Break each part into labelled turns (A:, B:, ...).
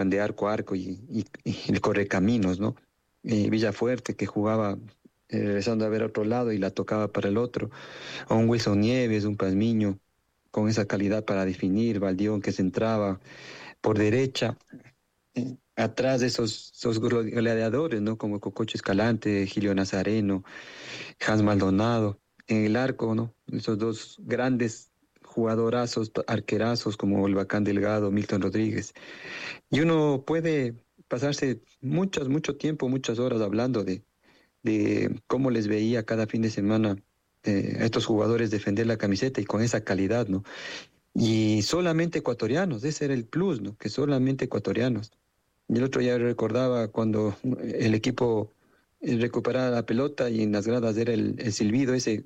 A: de arco a arco y el correcaminos, ¿no? Villafuerte que jugaba regresando a ver a otro lado y la tocaba para el otro, o un Wilson Nieves, un Pazmiño, con esa calidad para definir, Valdión que se entraba por derecha, atrás de esos gladiadores, ¿no? Como Cococho Escalante, Gilio Nazareno, Hans Maldonado, en el arco, ¿no? Esos dos grandes jugadorazos, arquerazos como el Bacán Delgado, Milton Rodríguez. Y uno puede pasarse mucho tiempo, muchas horas hablando de cómo les veía cada fin de semana a estos jugadores defender la camiseta y con esa calidad, ¿no? Y solamente ecuatorianos, ese era el plus, ¿no? Que solamente ecuatorianos. Y el otro ya recordaba cuando el equipo recuperaba la pelota y en las gradas era el silbido ese,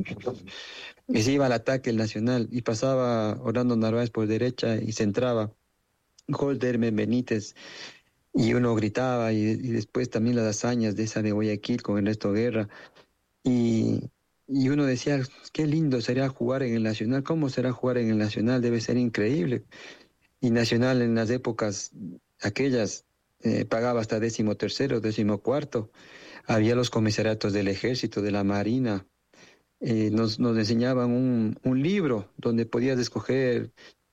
A: y se iba al ataque el Nacional y pasaba Orlando Narváez por derecha y se entraba Holder, Benítez y uno gritaba y después también las hazañas de esa de Guayaquil con Ernesto Guerra y, y uno decía, qué lindo sería jugar en el Nacional, ¿cómo será jugar en el Nacional? Debe ser increíble. Y Nacional en las épocas aquellas pagaba hasta 13º, 14º. Había los comisariatos del Ejército, de la Marina. Nos enseñaban un libro donde podías escoger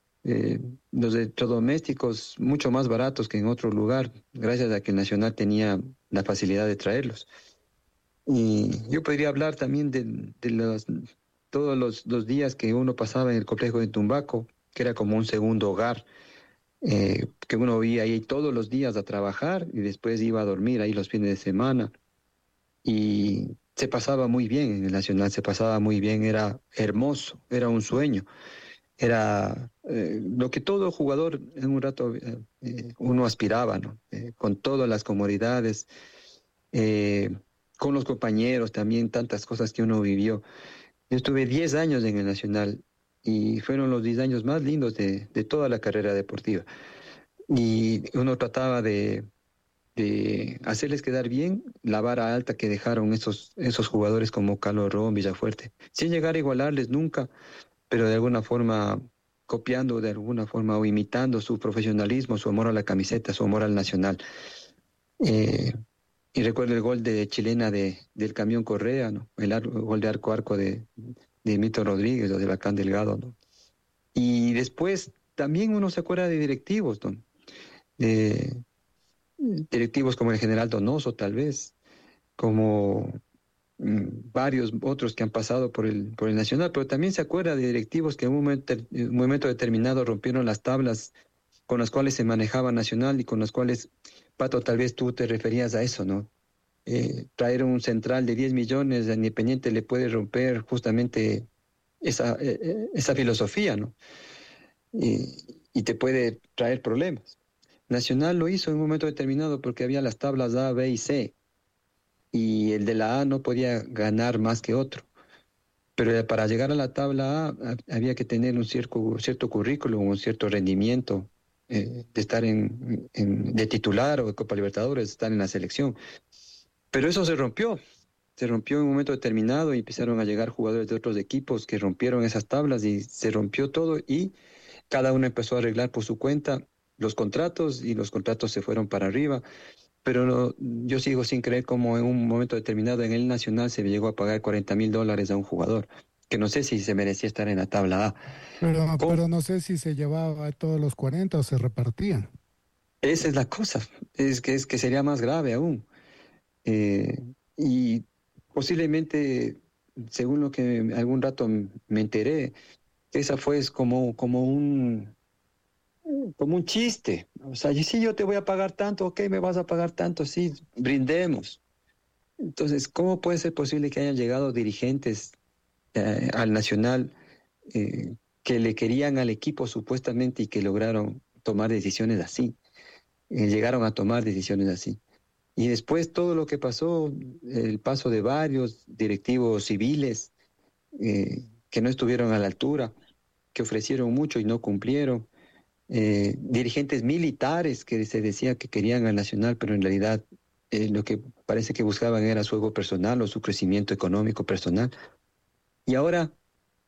A: los electrodomésticos mucho más baratos que en otro lugar, gracias a que el Nacional tenía la facilidad de traerlos. Y yo podría hablar también todos los días que uno pasaba en el complejo de Tumbaco, que era como un segundo hogar, que uno iba ahí todos los días a trabajar y después iba a dormir ahí los fines de semana. Y se pasaba muy bien en el Nacional, se pasaba muy bien, era hermoso, era un sueño, era lo que todo jugador en un rato uno aspiraba, ¿no? Con todas las comodidades, eh, con los compañeros también, tantas cosas que uno vivió. Yo estuve 10 años en el Nacional y fueron los 10 años más lindos de toda la carrera deportiva. Y uno trataba de hacerles quedar bien la vara alta que dejaron esos jugadores como Carlos Ron, Villafuerte, sin llegar a igualarles nunca, pero de alguna forma copiando, de alguna forma o imitando su profesionalismo, su amor a la camiseta, su amor al Nacional. Eh, y recuerdo el gol de chilena del camión Correa, ¿no? Gol de arco a arco de Mito Rodríguez o de Bacán Delgado, ¿no? Y después también uno se acuerda de directivos, ¿no? De directivos como el general Donoso, tal vez, como varios otros que han pasado por el Nacional, pero también se acuerda de directivos que en un momento determinado rompieron las tablas con las cuales se manejaba Nacional y con las cuales, Pato, tal vez tú te referías a eso, ¿no? Traer un central de 10 millones a Independiente le puede romper justamente esa filosofía, ¿no? Y te puede traer problemas. Nacional lo hizo en un momento determinado porque había las tablas A, B y C, y el de la A no podía ganar más que otro. Pero para llegar a la tabla A había que tener un cierto currículum, un cierto rendimiento, de estar de titular o de Copa Libertadores, de estar en la selección. Pero eso se rompió en un momento determinado y empezaron a llegar jugadores de otros equipos que rompieron esas tablas y se rompió todo y cada uno empezó a arreglar por su cuenta los contratos y los contratos se fueron para arriba. Pero yo sigo sin creer cómo en un momento determinado en el Nacional se llegó a pagar $40,000 a un jugador, que no sé si se merecía estar en la tabla A.
B: Pero no sé si se llevaba todos los 40 o se repartían.
A: Esa es la cosa, es que sería más grave aún. Eh, y posiblemente, según lo que algún rato me enteré, esa fue como un chiste. O sea, y si yo te voy a pagar tanto, ok, me vas a pagar tanto, sí, brindemos. Entonces, ¿cómo puede ser posible que hayan llegado dirigentes al Nacional que le querían al equipo supuestamente y que lograron tomar decisiones así? Llegaron a tomar decisiones así. Y después todo lo que pasó, el paso de varios directivos civiles que no estuvieron a la altura, que ofrecieron mucho y no cumplieron, dirigentes militares que se decía que querían al Nacional, pero en realidad lo que parece que buscaban era su ego personal o su crecimiento económico personal. Y ahora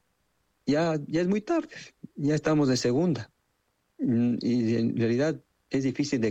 A: ya es muy tarde, ya estamos de segunda. Y en realidad es difícil de